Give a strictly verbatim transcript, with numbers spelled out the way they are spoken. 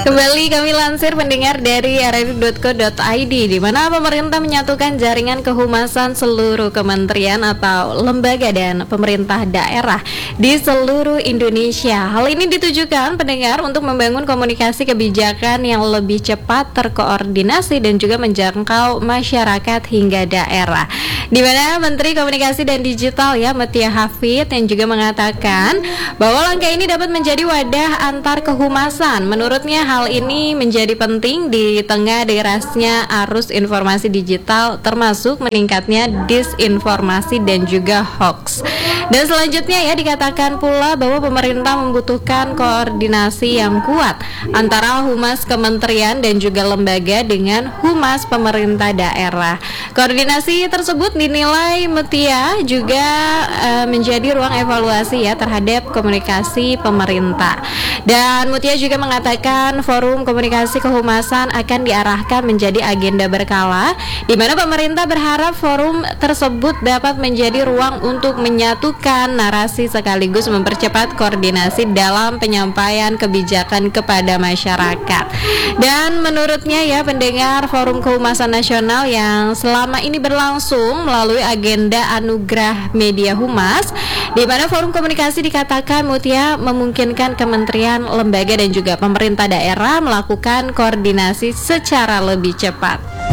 Kembali kami lansir pendengar dari r r i dot co dot i d, di mana pemerintah menyatukan jaringan kehumasan seluruh kementerian atau lembaga dan pemerintah daerah di seluruh Indonesia. Hal ini ditujukan pendengar untuk membangun komunikasi kebijakan yang lebih cepat, terkoordinasi dan juga menjangkau masyarakat hingga daerah. Di mana Menteri Komunikasi dan Digital ya Mutia Hafid yang juga mengatakan bahwa langkah ini dapat menjadi wadah antar kehumasan. Menurutnya hal ini menjadi penting di tengah derasnya arus informasi digital, termasuk meningkatnya disinformasi dan juga hoax. Dan selanjutnya ya dikatakan pula bahwa pemerintah membutuhkan koordinasi yang kuat antara humas kementerian dan juga lembaga dengan humas pemerintah daerah. Koordinasi tersebut dinilai Mutia juga uh, menjadi ruang evaluasi ya terhadap komunikasi pemerintah. Dan Mutia juga mengatakan forum komunikasi kehumasan akan diarahkan menjadi agenda berkala, di mana pemerintah berharap forum tersebut dapat menjadi ruang untuk menyatukan narasi sekaligus mempercepat koordinasi dalam penyampaian kebijakan kepada masyarakat. Dan menurutnya ya pendengar, forum kehumasan nasional yang selama ini berlangsung melalui agenda Anugerah Media Humas, di mana forum komunikasi dikatakan Mutia memungkinkan kementerian, lembaga dan juga pemerintah daerah melakukan koordinasi secara lebih cepat.